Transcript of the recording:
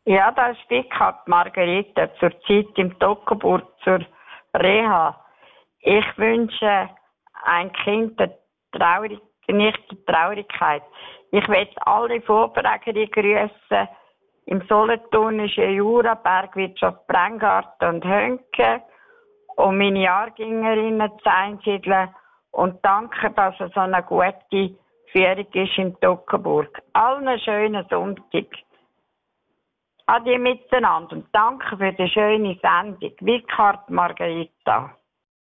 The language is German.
Ja, da ist Wickhardt Margarete zurzeit im Toggenburg zur Reha. Ich wünsche ein Kind nicht der Traurigkeit. Ich möchte alle Vorberger grüßen im Solothurnischen Jura, Bergwirtschaft Brengarten und Hönke und meine Jahrgängerinnen zu einsiedeln und danke, dass es so eine gute Führung ist in Toggenburg. Allen einen schönen Sonntag. Ade miteinander und danke für die schöne Sendung. Wickhardt Margarita.